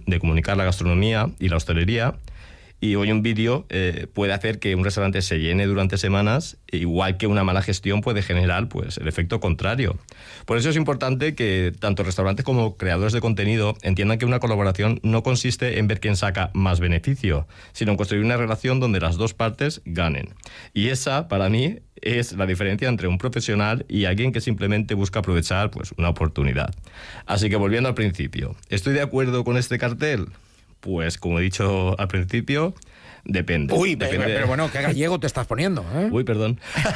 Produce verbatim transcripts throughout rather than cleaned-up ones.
de comunicar la gastronomía y la hostelería. Y hoy un vídeo eh, puede hacer que un restaurante se llene durante semanas, igual que una mala gestión puede generar pues, el efecto contrario. Por eso es importante que tanto restaurantes como creadores de contenido entiendan que una colaboración no consiste en ver quién saca más beneficio, sino en construir una relación donde las dos partes ganen. Y esa, para mí, es la diferencia entre un profesional y alguien que simplemente busca aprovechar pues, una oportunidad. Así que volviendo al principio, ¿estoy de acuerdo con este cartel? Pues, como he dicho al principio, depende. Uy, depende. Pero, pero bueno, qué gallego te estás poniendo, ¿eh? Uy, perdón.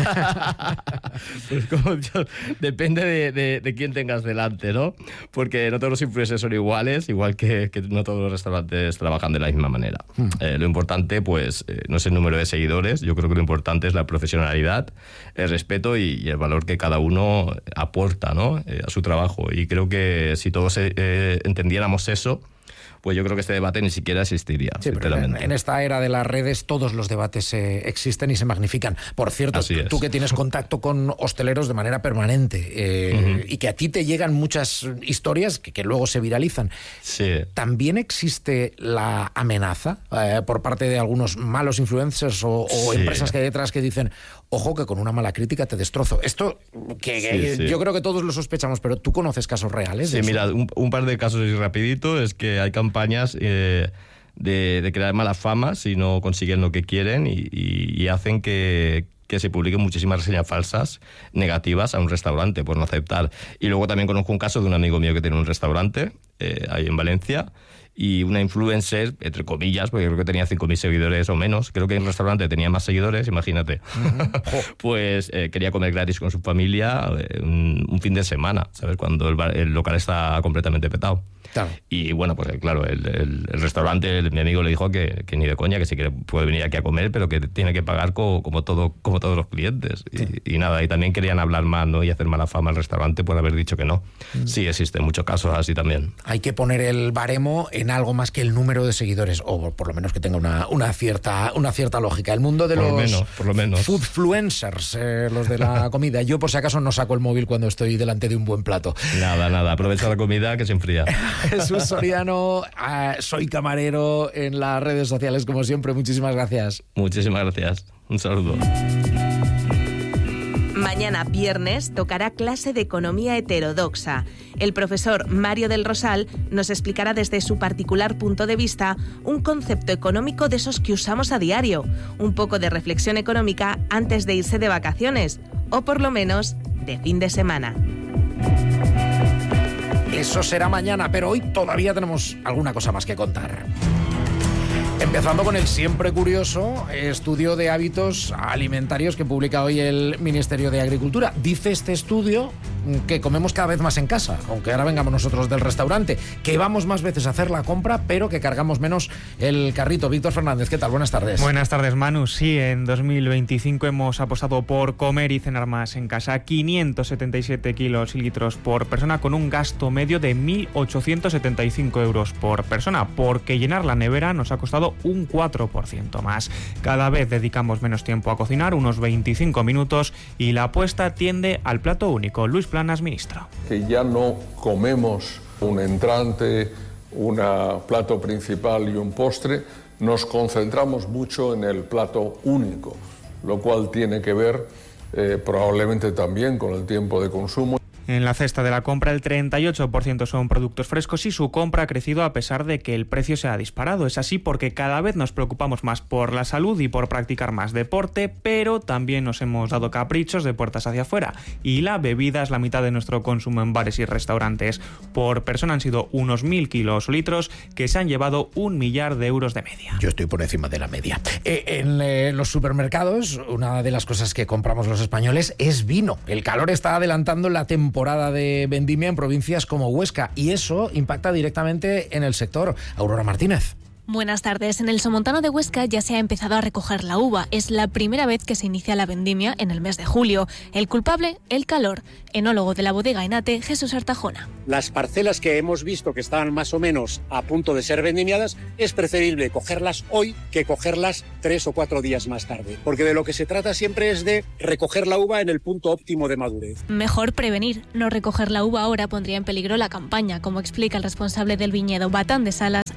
Pues como yo, depende de, de, de quién tengas delante, ¿no? Porque no todos los influencers son iguales, igual que, que no todos los restaurantes trabajan de la misma manera. Hmm. Eh, lo importante, pues, eh, no es el número de seguidores. Yo creo que lo importante es la profesionalidad, el respeto y, y el valor que cada uno aporta, ¿no? Eh, a su trabajo. Y creo que si todos eh, entendiéramos eso, pues yo creo que este debate ni siquiera existiría. Sí, pero en, en esta era de las redes todos los debates eh, existen y se magnifican. Por cierto, tú que tienes contacto con hosteleros de manera permanente eh, uh-huh. y que a ti te llegan muchas historias que, que luego se viralizan. Sí. ¿También existe la amenaza eh, por parte de algunos malos influencers o, o sí. empresas que hay detrás que dicen, ojo que con una mala crítica te destrozo? Esto que, sí, que sí. yo creo que todos lo sospechamos, pero ¿tú conoces casos reales? Sí, de mira, un, un par de casos y rapidito es que hay campañas eh, de, de crear mala fama si no consiguen lo que quieren y, y, y hacen que, que se publiquen muchísimas reseñas falsas negativas a un restaurante por no aceptar. Y luego también conozco un caso de un amigo mío que tiene un restaurante eh, ahí en Valencia, y una influencer, entre comillas, porque creo que tenía cinco mil seguidores o menos, creo que en el restaurante tenía más seguidores, imagínate, uh-huh. pues eh, quería comer gratis con su familia eh, un, un fin de semana, ¿sabes? Cuando el, bar, el local está completamente petado. Claro. Y bueno, pues claro, el, el, el restaurante, el, mi amigo le dijo que, que ni de coña, que sí que puede venir aquí a comer, pero que tiene que pagar co, como, todo, como todos los clientes. Sí. Y, y nada, y también querían hablar mal, ¿no? Y hacer mala fama al restaurante por haber dicho que no. Mm. Sí, existen muchos casos así también. Hay que poner el baremo en algo más que el número de seguidores, o por lo menos que tenga una, una, cierta, una cierta lógica. El mundo de por los lo menos, por lo menos. foodfluencers, eh, los de la comida. Yo por si acaso no saco el móvil cuando estoy delante de un buen plato. Nada, nada, aprovecha la comida que se enfría. Jesús Soriano, uh, soy camarero en las redes sociales, como siempre. Muchísimas gracias. Muchísimas gracias. Un saludo. Mañana viernes tocará clase de economía heterodoxa. El profesor Mario del Rosal nos explicará desde su particular punto de vista un concepto económico de esos que usamos a diario, un poco de reflexión económica antes de irse de vacaciones, o por lo menos de fin de semana. Eso será mañana, pero hoy todavía tenemos alguna cosa más que contar. Empezando con el siempre curioso estudio de hábitos alimentarios que publica hoy el Ministerio de Agricultura. Dice este estudio que comemos cada vez más en casa, aunque ahora vengamos nosotros del restaurante, que vamos más veces a hacer la compra, pero que cargamos menos el carrito. Víctor Fernández, ¿qué tal? Buenas tardes. Buenas tardes, Manu. Sí, en dos mil veinticinco hemos apostado por comer y cenar más en casa. quinientos setenta y siete kilos y litros por persona, con un gasto medio de mil ochocientos setenta y cinco euros por persona, porque llenar la nevera nos ha costado un cuatro por ciento más. Cada vez dedicamos menos tiempo a cocinar, unos veinticinco minutos, y la apuesta tiende al plato único. Luis Planas, ministro. Que ya no comemos un entrante, un plato principal y un postre, nos concentramos mucho en el plato único, lo cual tiene que ver eh, probablemente también con el tiempo de consumo. En la cesta de la compra el treinta y ocho por ciento son productos frescos y su compra ha crecido a pesar de que el precio se ha disparado. Es así porque cada vez nos preocupamos más por la salud y por practicar más deporte, pero también nos hemos dado caprichos de puertas hacia afuera. Y la bebida es la mitad de nuestro consumo en bares y restaurantes. Por persona han sido unos mil kilos o litros que se han llevado un millar de euros de media. Yo estoy por encima de la media. Eh, en eh, los supermercados, una de las cosas que compramos los españoles es vino. El calor está adelantando la temporada temporada de vendimia en provincias como Huesca, y eso impacta directamente en el sector. Aurora Martínez. Buenas tardes. En el Somontano de Huesca ya se ha empezado a recoger la uva. Es la primera vez que se inicia la vendimia en el mes de julio. El culpable, el calor. Enólogo de la bodega Enate, Jesús Artajona. Las parcelas que hemos visto que estaban más o menos a punto de ser vendimiadas, es preferible cogerlas hoy que cogerlas tres o cuatro días más tarde. Porque de lo que se trata siempre es de recoger la uva en el punto óptimo de madurez. Mejor prevenir. No recoger la uva ahora pondría en peligro la campaña, como explica el responsable del viñedo Batán de Salas,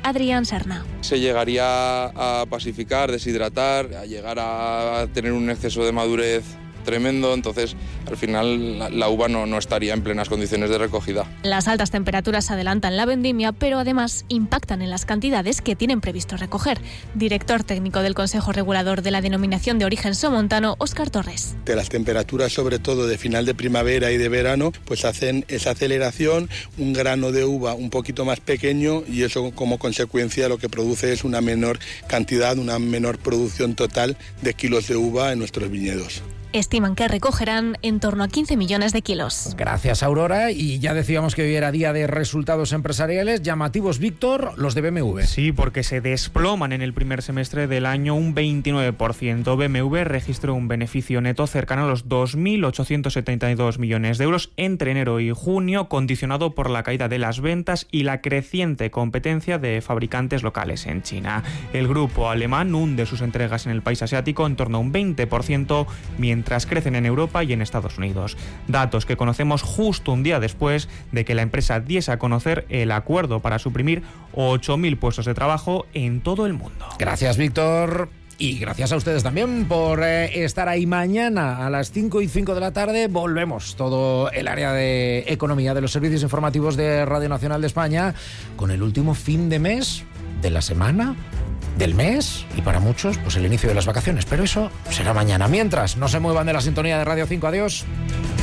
Adrián Serna. Se llegaría a pasificar, deshidratar, a llegar a tener un exceso de madurez tremendo, entonces al final la, la uva no, no estaría en plenas condiciones de recogida. Las altas temperaturas adelantan la vendimia, pero además impactan en las cantidades que tienen previsto recoger. Director técnico del Consejo Regulador de la Denominación de Origen Somontano, Óscar Torres. De las temperaturas, sobre todo de final de primavera y de verano, pues hacen esa aceleración, un grano de uva un poquito más pequeño, y eso como consecuencia lo que produce es una menor cantidad, una menor producción total de kilos de uva en nuestros viñedos. Estiman que recogerán en torno a quince millones de kilos. Gracias, Aurora. Y ya decíamos que hoy era día de resultados empresariales llamativos, Víctor, los de B M W. Sí, porque se desploman en el primer semestre del año un veintinueve por ciento. B M W registró un beneficio neto cercano a los dos mil ochocientos setenta y dos millones de euros entre enero y junio, condicionado por la caída de las ventas y la creciente competencia de fabricantes locales en China. El grupo alemán hunde sus entregas en el país asiático en torno a un veinte por ciento, mientras mientras crecen en Europa y en Estados Unidos. Datos que conocemos justo un día después de que la empresa diese a conocer el acuerdo para suprimir ocho mil puestos de trabajo en todo el mundo. Gracias, Víctor. Y gracias a ustedes también por eh, estar ahí. Mañana a las cinco y cinco de la tarde volvemos todo el área de economía de los servicios informativos de Radio Nacional de España con el último fin de mes de la semana, del mes y para muchos pues el inicio de las vacaciones, pero eso será mañana. Mientras, no se muevan de la sintonía de Radio cinco. Adiós.